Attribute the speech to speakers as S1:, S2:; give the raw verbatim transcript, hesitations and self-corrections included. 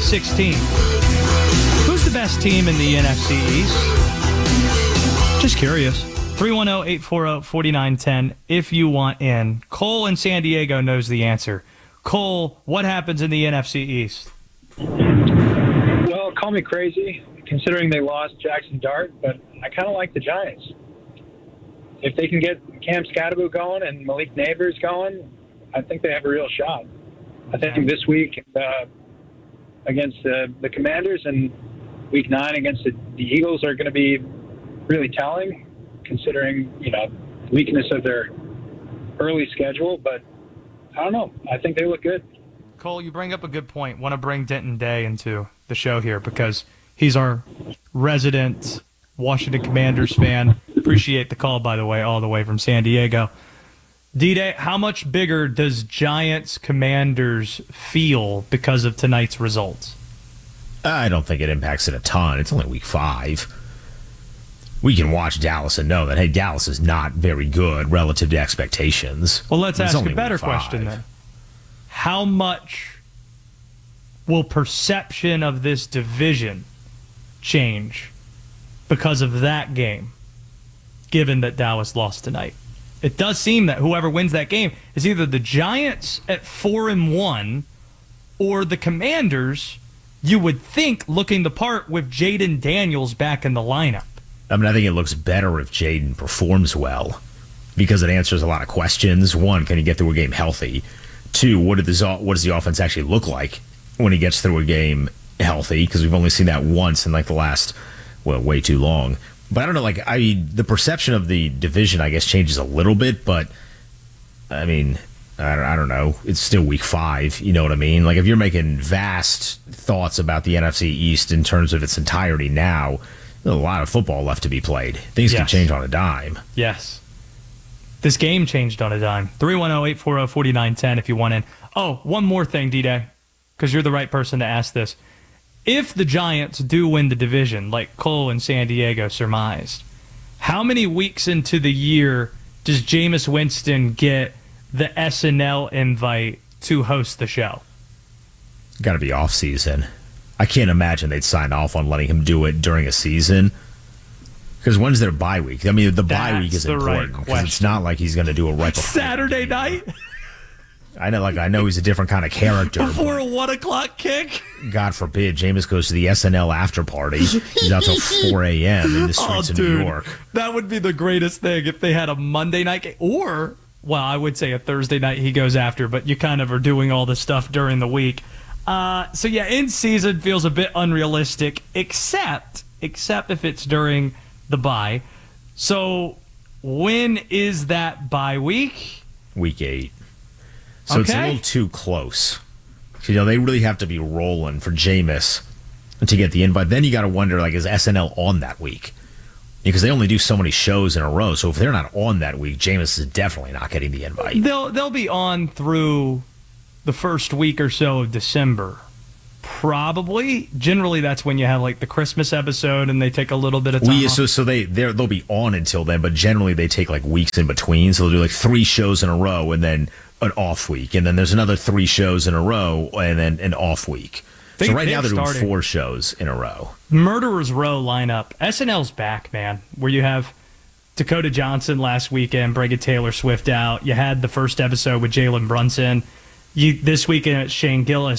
S1: sixteen. Who's the best team in the N F C East? Just curious. three one zero, eight four zero, four nine one zero if you want in. Cole in San Diego knows the answer. Cole, what happens in the N F C East?
S2: Well, call me crazy, considering they lost Jackson Dart, but I kind of like the Giants. If they can get Cam Scatterbo going and Malik Neighbors going, I think they have a real shot. I think this week uh, against uh, the Commanders and week nine against the, the Eagles are going to be really telling, considering, you know, weakness of their early schedule. But I don't know. I think they look good.
S1: Cole, you bring up a good point. Want to bring Denton Day into the show here because he's our resident Washington Commanders fan. Appreciate the call, by the way, all the way from San Diego. D-Day, how much bigger does Giants-Commanders feel because of tonight's results?
S3: I don't think it impacts it a ton. It's only week five. We can watch Dallas and know that, hey, Dallas is not very good relative to expectations.
S1: Well, let's
S3: It's
S1: ask
S3: only
S1: a better
S3: week five.
S1: question then. How much will perception of this division change because of that game, given that Dallas lost tonight? It does seem that whoever wins that game is either the Giants at four and one or the Commanders, you would think, looking the part with Jaden Daniels back in the lineup.
S3: I mean, I think it looks better if Jaden performs well because it answers a lot of questions. One, can he get through a game healthy? Two, what, did this, what does the offense actually look like when he gets through a game healthy? Because we've only seen that once in like the last, well, way too long. But I don't know, like, I the perception of the division, I guess, changes a little bit, but, I mean, I don't, I don't know. It's still week five, you know what I mean? Like, if you're making vast thoughts about the N F C East in terms of its entirety now, there's a lot of football left to be played. Things
S1: Yes.
S3: can change on a dime.
S1: Yes. This game changed on a dime. three one zero, eight four zero, four nine one zero if you want in. Oh, one more thing, D-Day, because you're the right person to ask this. If the Giants do win the division, like Cole and San Diego surmised, how many weeks into the year does Jameis Winston get the S N L invite to host the show?
S3: Got to be off season. I can't imagine they'd sign off on letting him do it during a season. Because when's their bye week? I mean, the bye
S1: That's
S3: week is
S1: the right
S3: important because it's
S1: question.
S3: not like he's going to do it right before
S1: Saturday night?
S3: I know, like I know he's a different kind of character.
S1: Before a one o'clock kick?
S3: God forbid, Jameis goes to the S N L after party. He's out till four a.m. in the streets
S1: Oh,
S3: of
S1: dude,
S3: New York.
S1: that would be the greatest thing if they had a Monday night game. Or, well, I would say a Thursday night he goes after, but you kind of are doing all this stuff during the week. Uh, so, yeah, in season feels a bit unrealistic, except, except if it's during the bye. So, when is that bye week?
S3: Week eight. So it's a
S1: Okay.
S3: little too close. You know, they really have to be rolling for Jameis to get the invite. Then you got to wonder, like, is S N L on that week? Because they only do so many shows in a row. So if they're not on that week, Jameis is definitely not getting the invite.
S1: They'll they'll be on through the first week or so of December. Probably. Generally, that's when you have like the Christmas episode and they take a little bit of time
S3: We,
S1: off.
S3: so so they they're, they'll be on until then, but generally they take like weeks in between. So they'll do like three shows in a row and then an off week, and then there's another three shows in a row and then an off week.
S1: They-
S3: so right
S1: they're
S3: now they're doing
S1: starting-
S3: four shows in a row.
S1: Murderers Row lineup. S N L's back, man. Where you have Dakota Johnson last weekend, bringing Taylor Swift out. You had the first episode with Jalen Brunson. You this weekend it's Shane Gillis.